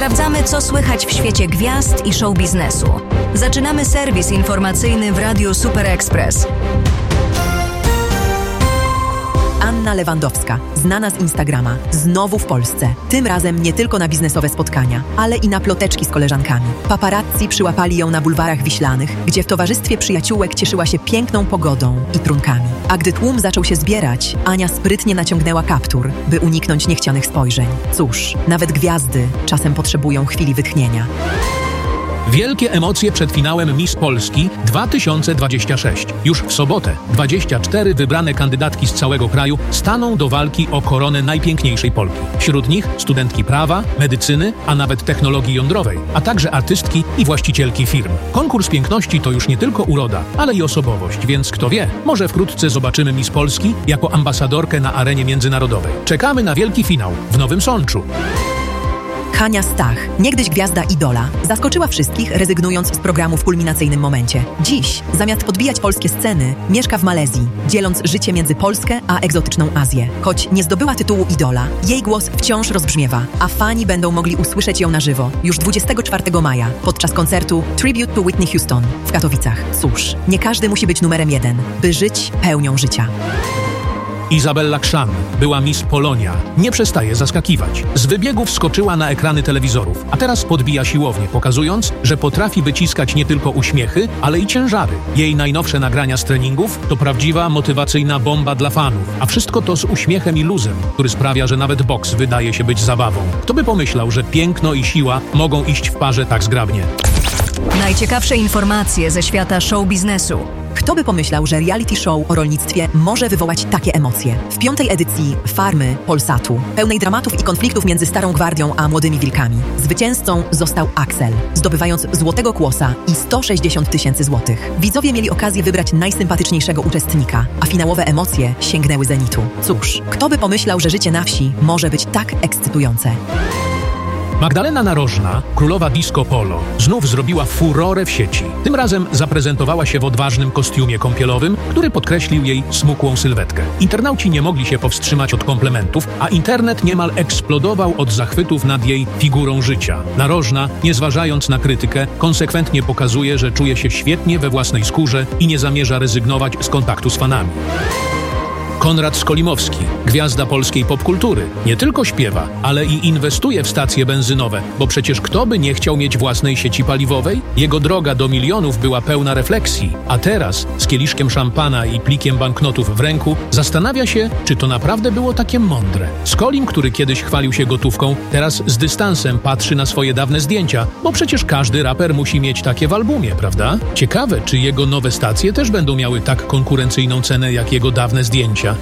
Sprawdzamy, co słychać w świecie gwiazd i show biznesu. Zaczynamy serwis informacyjny w Radiu Super Express. Anna Lewandowska, znana z Instagrama, znowu w Polsce. Tym razem nie tylko na biznesowe spotkania, ale i na ploteczki z koleżankami. Paparazzi przyłapali ją na bulwarach wiślanych, gdzie w towarzystwie przyjaciółek cieszyła się piękną pogodą i trunkami. A gdy tłum zaczął się zbierać, Ania sprytnie naciągnęła kaptur, by uniknąć niechcianych spojrzeń. Cóż, nawet gwiazdy czasem potrzebują chwili wytchnienia. Wielkie emocje przed finałem Miss Polski 2026. Już w sobotę 24 wybrane kandydatki z całego kraju staną do walki o koronę najpiękniejszej Polki. Wśród nich studentki prawa, medycyny, a nawet technologii jądrowej, a także artystki i właścicielki firm. Konkurs piękności to już nie tylko uroda, ale i osobowość, więc kto wie, może wkrótce zobaczymy Miss Polski jako ambasadorkę na arenie międzynarodowej. Czekamy na wielki finał w Nowym Sączu. Hania Stach, niegdyś gwiazda Idola, zaskoczyła wszystkich, rezygnując z programu w kulminacyjnym momencie. Dziś, zamiast podbijać polskie sceny, mieszka w Malezji, dzieląc życie między Polskę a egzotyczną Azję. Choć nie zdobyła tytułu Idola, jej głos wciąż rozbrzmiewa, a fani będą mogli usłyszeć ją na żywo już 24 maja podczas koncertu Tribute to Whitney Houston w Katowicach. Cóż, nie każdy musi być numerem 1, by żyć pełnią życia. Izabella Krzan była Miss Polonia. Nie przestaje zaskakiwać. Z wybiegów skoczyła na ekrany telewizorów, a teraz podbija siłownię, pokazując, że potrafi wyciskać nie tylko uśmiechy, ale i ciężary. Jej najnowsze nagrania z treningów to prawdziwa motywacyjna bomba dla fanów, a wszystko to z uśmiechem i luzem, który sprawia, że nawet boks wydaje się być zabawą. Kto by pomyślał, że piękno i siła mogą iść w parze tak zgrabnie? Najciekawsze informacje ze świata show biznesu. Kto by pomyślał, że reality show o rolnictwie może wywołać takie emocje? W 5. edycji Farmy Polsatu, pełnej dramatów i konfliktów między Starą Gwardią a Młodymi Wilkami, zwycięzcą został Axel, zdobywając Złotego Kłosa i 160 000 złotych. Widzowie mieli okazję wybrać najsympatyczniejszego uczestnika, a finałowe emocje sięgnęły zenitu. Cóż, kto by pomyślał, że życie na wsi może być tak ekscytujące? Magdalena Narożna, królowa disco polo, znów zrobiła furorę w sieci. Tym razem zaprezentowała się w odważnym kostiumie kąpielowym, który podkreślił jej smukłą sylwetkę. Internauci nie mogli się powstrzymać od komplementów, a internet niemal eksplodował od zachwytów nad jej figurą życia. Narożna, nie zważając na krytykę, konsekwentnie pokazuje, że czuje się świetnie we własnej skórze i nie zamierza rezygnować z kontaktu z fanami. Konrad Skolimowski, gwiazda polskiej popkultury, nie tylko śpiewa, ale i inwestuje w stacje benzynowe, bo przecież kto by nie chciał mieć własnej sieci paliwowej? Jego droga do milionów była pełna refleksji, a teraz z kieliszkiem szampana i plikiem banknotów w ręku zastanawia się, czy to naprawdę było takie mądre. Skolim, który kiedyś chwalił się gotówką, teraz z dystansem patrzy na swoje dawne zdjęcia, bo przecież każdy raper musi mieć takie w albumie, prawda? Ciekawe, czy jego nowe stacje też będą miały tak konkurencyjną cenę jak jego dawne zdjęcia.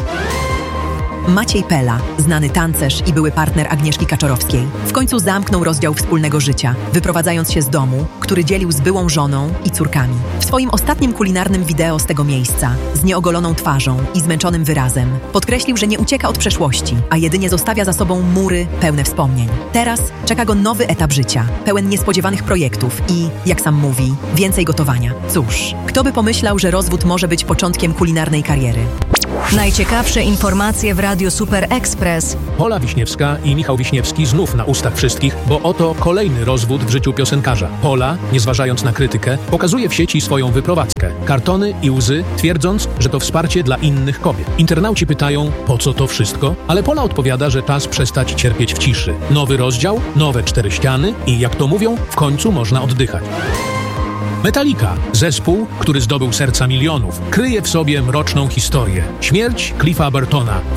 Maciej Pela, znany tancerz i były partner Agnieszki Kaczorowskiej, w końcu zamknął rozdział wspólnego życia, wyprowadzając się z domu, który dzielił z byłą żoną i córkami. W swoim ostatnim kulinarnym wideo z tego miejsca, z nieogoloną twarzą i zmęczonym wyrazem, podkreślił, że nie ucieka od przeszłości, a jedynie zostawia za sobą mury pełne wspomnień. Teraz czeka go nowy etap życia, pełen niespodziewanych projektów i, jak sam mówi, więcej gotowania. Cóż, kto by pomyślał, że rozwód może być początkiem kulinarnej kariery? Najciekawsze informacje w Radiu Super Express. Pola Wiśniewska i Michał Wiśniewski znów na ustach wszystkich, bo oto kolejny rozwód w życiu piosenkarza. Pola, nie zważając na krytykę, pokazuje w sieci swoją wyprowadzkę. Kartony i łzy, twierdząc, że to wsparcie dla innych kobiet. Internauci pytają, po co to wszystko? Ale Pola odpowiada, że czas przestać cierpieć w ciszy. Nowy rozdział, nowe 4 ściany i, jak to mówią, w końcu można oddychać. Metallica, zespół, który zdobył serca milionów, kryje w sobie mroczną historię. Śmierć Cliffa Burtona w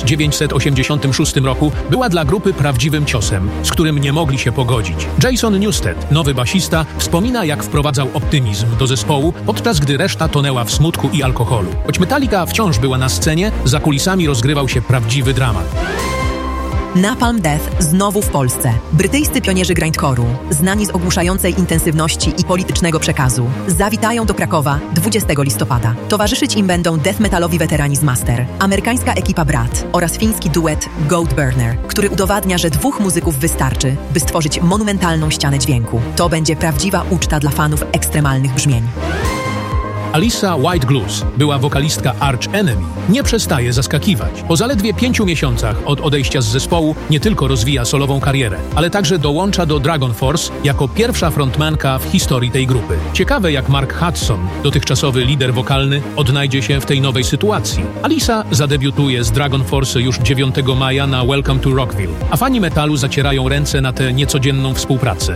1986 roku była dla grupy prawdziwym ciosem, z którym nie mogli się pogodzić. Jason Newsted, nowy basista, wspomina, jak wprowadzał optymizm do zespołu, podczas gdy reszta tonęła w smutku i alkoholu. Choć Metallica wciąż była na scenie, za kulisami rozgrywał się prawdziwy dramat. Napalm Death znowu w Polsce. Brytyjscy pionierzy grindcore'u, znani z ogłuszającej intensywności i politycznego przekazu, zawitają do Krakowa 20 listopada. Towarzyszyć im będą death metalowi weterani z Master, amerykańska ekipa Brat oraz fiński duet Goat Burner, który udowadnia, że 2 muzyków wystarczy, by stworzyć monumentalną ścianę dźwięku. To będzie prawdziwa uczta dla fanów ekstremalnych brzmień. Alissa White-Gluz, była wokalistka Arch Enemy, nie przestaje zaskakiwać. Po zaledwie 5 miesiącach od odejścia z zespołu nie tylko rozwija solową karierę, ale także dołącza do Dragon Force jako pierwsza frontmanka w historii tej grupy. Ciekawe, jak Mark Hudson, dotychczasowy lider wokalny, odnajdzie się w tej nowej sytuacji. Alissa zadebiutuje z Dragon Force już 9 maja na Welcome to Rockville, a fani metalu zacierają ręce na tę niecodzienną współpracę.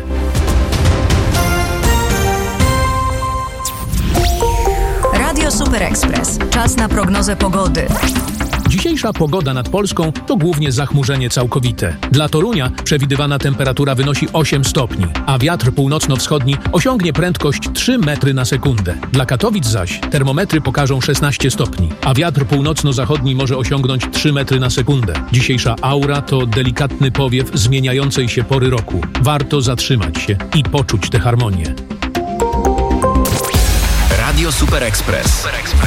Radio Super Express. Czas na prognozę pogody. Dzisiejsza pogoda nad Polską to głównie zachmurzenie całkowite. Dla Torunia przewidywana temperatura wynosi 8 stopni, a wiatr północno-wschodni osiągnie prędkość 3 metry na sekundę. Dla Katowic zaś termometry pokażą 16 stopni, a wiatr północno-zachodni może osiągnąć 3 metry na sekundę. Dzisiejsza aura to delikatny powiew zmieniającej się pory roku. Warto zatrzymać się i poczuć tę harmonię. Radio Super Express.